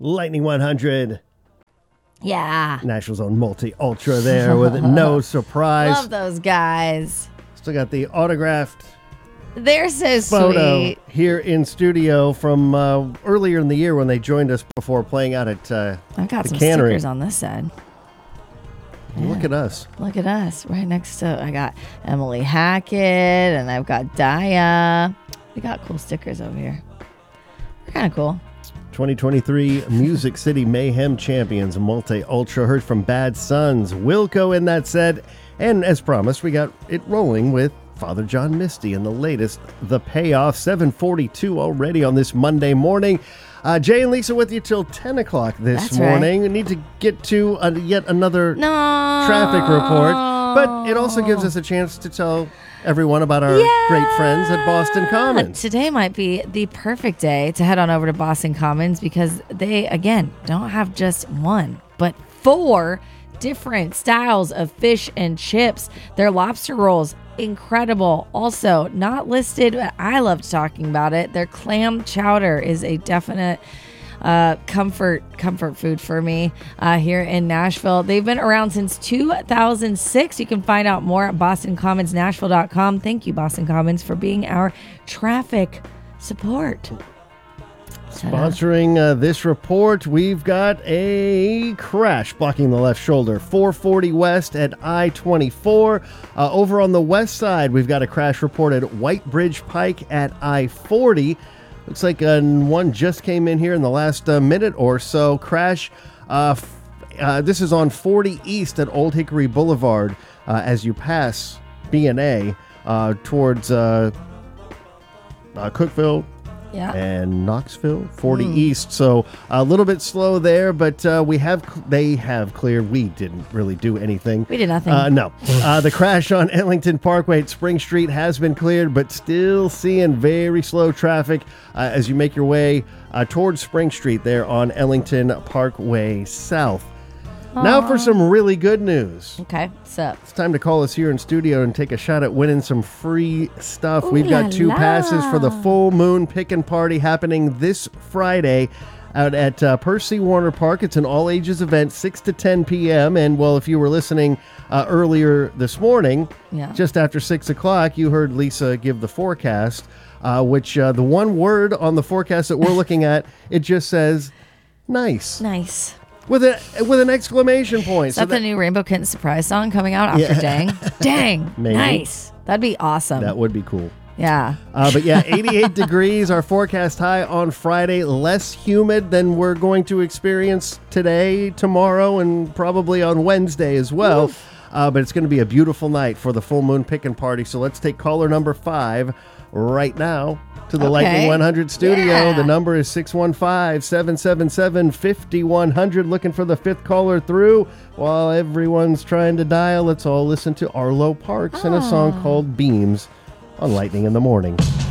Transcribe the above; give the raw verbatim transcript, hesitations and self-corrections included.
Lightning one hundred. Yeah. Nashville's own multi-ultra there with No Surprise. Love those guys. Still got the autographed They're so photo sweet. here in studio from uh, earlier in the year when they joined us before playing out at uh, I've got the some cannery. stickers on this side. Look Yeah. at us. Look at us. Right next to, I got Emily Hackett and I've got Daya. We got cool stickers over here. Kind of cool. twenty twenty-three Music City Mayhem Champions multi-ultra. Heard from Bad Sons, Wilco in that set. And as promised, we got it rolling with Father John Misty and the latest, The Payoff. seven forty-two already on this Monday morning. Uh, Jay and Lisa with you till ten o'clock this That's morning. right. We need to get to uh, yet another No. traffic report. But it also gives us a chance to tell everyone about our Yeah. great friends at Boston Commons. Today might be the perfect day to head on over to Boston Commons because they, again, don't have just one, but four different styles of fish and chips. Their lobster rolls, incredible. Also, not listed, but I loved talking about it. Their clam chowder is a definite uh, comfort comfort food for me uh, here in Nashville. They've been around since two thousand six. You can find out more at boston commons nashville dot com. Thank you, Boston Commons, for being our traffic support. Sponsoring uh, this report, we've got a crash blocking the left shoulder. four forty west at I twenty-four. Uh, over on the west side, we've got a crash report at White Bridge Pike at I forty. Looks like uh, one just came in here in the last uh, minute or so. Crash. Uh, f- uh, this is on forty East at Old Hickory Boulevard uh, as you pass B and A uh, towards uh, uh, Cookville. Yeah. And Knoxville, forty East. So a little bit slow there, but uh, we have they have cleared. We didn't really do anything. We did nothing. Uh, no. uh, the crash on Ellington Parkway at Spring Street has been cleared, but still seeing very slow traffic uh, as you make your way uh, towards Spring Street there on Ellington Parkway South. Now for some really good news. Okay, what's up? It's time to call us here in studio and take a shot at winning some free stuff. Ooh We've got la two la. passes for the Full Moon Pickin' Party happening this Friday out at uh, Percy Warner Park. It's an all-ages event, six to ten p.m. And, well, if you were listening uh, earlier this morning, Yeah. just after six o'clock, you heard Lisa give the forecast, uh, which uh, the one word on the forecast that we're looking at, it just says, nice. Nice. With a with an exclamation point. Is that, the new Rainbow Kitten surprise song coming out after Yeah. Dang? Dang. Maybe. Nice. That'd be awesome. That would be cool. yeah. Uh, but yeah, eighty-eight degrees, our forecast high on Friday. Less humid than we're going to experience today, tomorrow, and probably on Wednesday as well. Uh, but it's going to be a beautiful night for the Full Moon Pickin' Party. So let's take caller number five right now to the Okay. Lightning one hundred studio. Yeah. The number is six one five, seven seven seven, five one zero zero. Looking for the fifth caller through. While everyone's trying to dial, let's all listen to Arlo Parks and a song called Beams on Lightning in the Morning.